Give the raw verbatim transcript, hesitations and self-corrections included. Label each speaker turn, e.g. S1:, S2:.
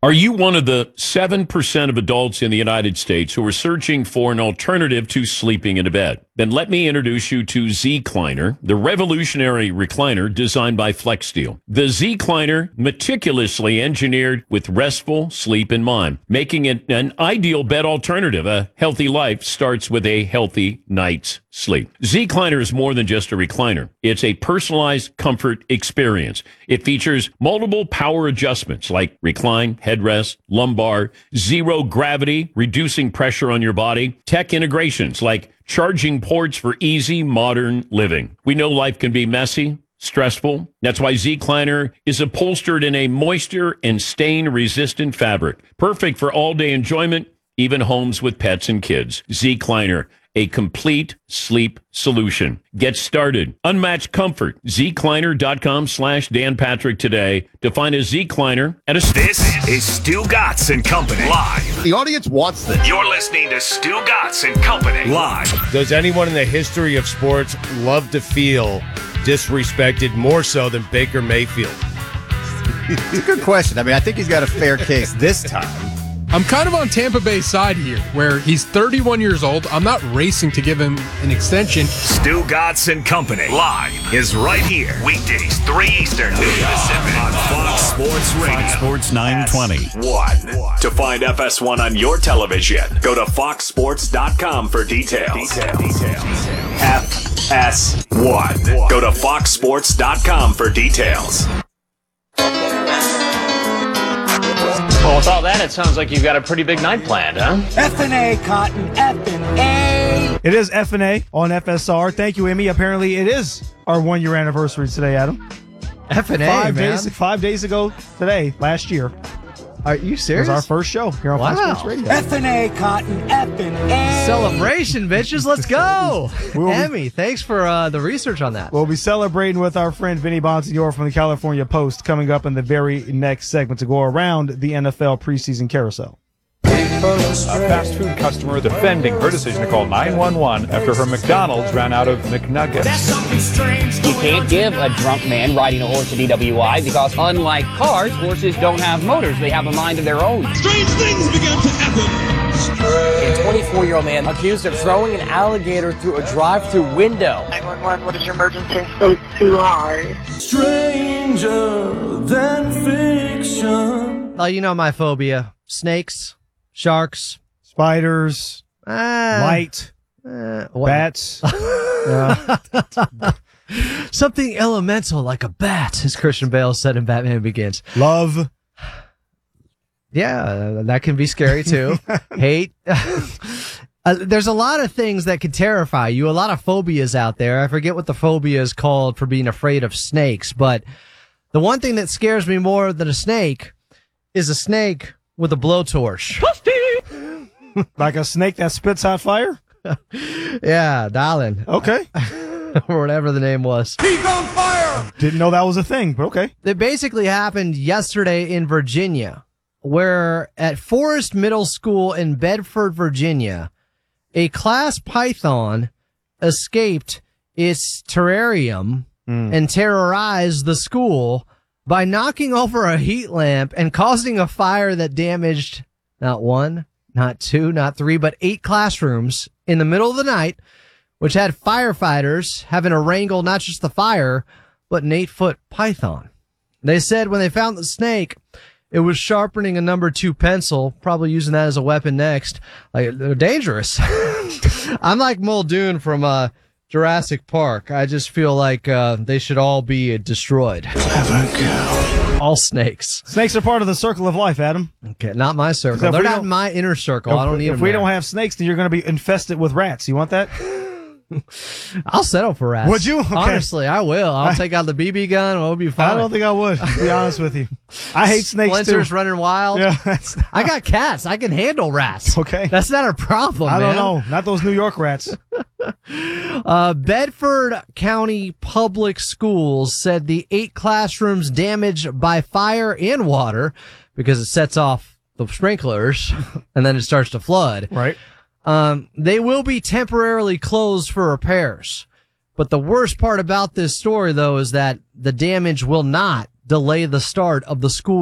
S1: Are you one of the seven percent of adults in the United States who are searching for an alternative to sleeping in a bed? Then let me introduce you to Zecliner, the revolutionary recliner designed by FlexSteel. The Zecliner, meticulously engineered with restful sleep in mind, making it an ideal bed alternative. A healthy life starts with a healthy night's sleep. Zecliner is more than just a recliner. It's a personalized comfort experience. It features multiple power adjustments like recline, headrest, lumbar, zero gravity, reducing pressure on your body, tech integrations like charging ports for easy modern living. We know life can be messy, stressful. That's why Zecliner is upholstered in a moisture and stain resistant fabric, perfect for all day enjoyment, even homes with pets and kids. Zecliner, a complete sleep solution. Get started. Unmatched comfort. Zecliner.com slash Dan Patrick today to find a Zecliner at a...
S2: This is Stu Gatz and Company live.
S3: The audience wants this.
S2: You're listening to Stu Gatz and Company live.
S4: Does anyone in the history of sports love to feel disrespected more so than Baker Mayfield?
S3: It's a good question. I mean, I think he's got a fair case this time.
S5: I'm kind of on Tampa Bay's side here, where he's thirty-one years old. I'm not racing to give him an extension.
S2: Stu Gatz and Company live is right here. Weekdays, three Eastern, noon Pacific on Fox Sports Radio.
S6: Fox Sports nine twenty.
S2: F S one. To find F S one on your television, go to fox sports dot com for details. Details. Details. F S one. Go to fox sports dot com for details.
S7: Well, with all that, it sounds like you've got a pretty big night planned, huh?
S8: F and A, Cotton, F and A.
S9: It is F and A on F S R. Thank you, Emmy. Apparently, it is our one-year anniversary today, Adam.
S10: F and A,
S9: five
S10: man.
S9: Days, five days ago today, last year.
S10: Are you serious?
S9: It was our first show here on
S10: wow.
S9: Fox Sports Radio.
S8: F and A, Cotton, F and A.
S10: Celebration, bitches. Let's go.
S9: We'll
S10: Emmy,
S9: be,
S10: thanks for uh, the research on that.
S9: We'll be celebrating with our friend Vinny Bonsignor from the California Post coming up in the very next segment to go around the N F L preseason carousel.
S11: A fast food customer defending her decision to call nine one one after her McDonald's ran out of McNuggets.
S12: You can't give a drunk man riding a horse a D W I because, unlike cars, horses don't have motors. They have a mind of their own.
S13: Strange things began to happen.
S14: A twenty-four-year-old man accused of throwing an alligator through a drive-through window.
S15: nine one one, what is your emergency? It's too high.
S16: Stranger than fiction.
S10: Oh, you know my phobia. Snakes. Sharks,
S9: spiders,
S10: uh,
S9: light,
S10: uh,
S9: bats.
S10: yeah. Something elemental like a bat, as Christian Bale said in Batman Begins.
S9: Love.
S10: Yeah, that can be scary too. Hate. Uh, there's a lot of things that could terrify you, a lot of phobias out there. I forget what the phobia is called for being afraid of snakes, but the one thing that scares me more than a snake is a snake with a blowtorch.
S9: Like a snake that spits out fire?
S10: Yeah, darling.
S9: Okay.
S10: Or whatever the name was.
S9: He's on fire! Didn't know that was a thing, but okay.
S10: It basically happened yesterday in Virginia, where at Forest Middle School in Bedford, Virginia, a class python escaped its terrarium mm. and terrorized the school by knocking over a heat lamp and causing a fire that damaged not one, not two, not three, but eight classrooms in the middle of the night, which had firefighters having to wrangle not just the fire, but an eight-foot python. They said when they found the snake, it was sharpening a number two pencil, probably using that as a weapon next. Like, they're dangerous. I'm like Muldoon from uh, Jurassic Park. I just feel like uh, they should all be destroyed. All snakes.
S9: Snakes are part of the circle of life, Adam.
S10: Okay, not my circle. They're not in my inner circle.
S9: If,
S10: I don't need
S9: If
S10: them
S9: we
S10: there.
S9: don't have snakes, then you're going to be infested with rats. You want that?
S10: I'll settle for rats.
S9: Would you? Okay.
S10: Honestly, I will. I'll
S9: I,
S10: take out the B B gun. We'll be fine.
S9: I don't think I would, to be honest with you. I hate snakes,
S10: Splinters
S9: too.
S10: running wild.
S9: Yeah, that's not...
S10: I got cats. I can handle rats.
S9: Okay.
S10: That's not a problem,
S9: I
S10: man.
S9: don't know. Not those New York rats.
S10: uh, Bedford County Public Schools said the eight classrooms damaged by fire and water, because it sets off the sprinklers and then it starts to flood.
S9: Right.
S10: Um, they will be temporarily closed for repairs. But the worst part about this story, though, is that the damage will not delay the start of the school